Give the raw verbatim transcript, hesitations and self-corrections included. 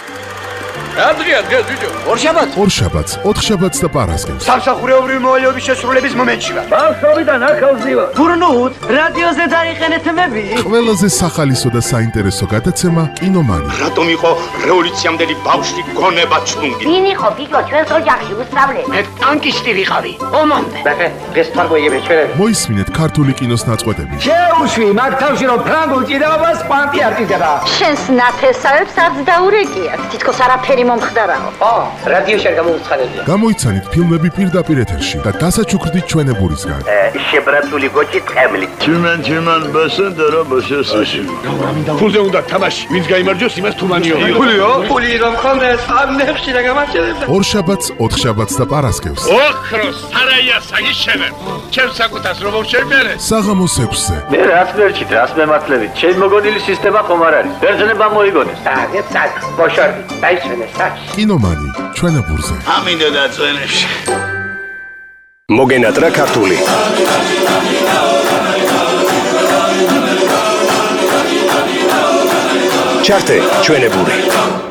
რა დღეა დღეს ბიჭო? ორშაბათს. ორშაბათს, ოთხშაბათს და პარასკევს. სამსახურეობრივი მოვალეობის შესრულების მომენტში ვარ. ბავშვობიდან ახალზევა. გურნუთ, რადიოზე დაიყენეთ თემები. ყველაზე სახალისო და საინტერესო გადაცემა კინომანი. რატომ იყო რევოლუციამდელი ბავშვი გონება ჩუნგი? ვინ იყო ბიჭო ჩვენს ოჯახში უსწავლელი? მე ტანკისტი ვიყავი. ომამდე. ბეთე, დღეს თარგოიები ჩვენები. მოისმინეთ ქართული კინოს ნაწყვეტები. შეუშვი მაგ თავში რომ ფრანგულ ჭიდაობას კვანტი არ ჭიდდება. შენს ნათესავებს არც დაურეკიათ. თითქოს არაფერი მომხდარაო. ო, რადიოში არ გამოვცხადებია. გამოიცანით ფილმები პირდაპირ ეთერში და დასაჩუქრდით ჩვენებურისგან. შებრატული გოჭი ტყემლი. Tümen tümen basın dara basıyorsun. ფულზე უნდა თამაში. ვინც გაიმარჯვოს, იმას თუმანიო. ფულიო? ფული რომ ხონდეს, ამ ნებში რა გამარჯვებდა. ორშაბათს, ოთხშაბათს და პარასკევს. ოქროს სარაია საგიშენებ. ჩემ საკუთას რომ შევმერე. საღამოს ექვსზე. Ne rast verçit, rast mematlevi. Çel mogodili sistema komarari. Berzene moigones. დაგეთ სად? ბოშორდი, დაიჩვენე სად? კინომანი, ჩვენებურზე. Aminda da tzvenesh. მოგენატრა ქართული. ჩართე ჩვენებური.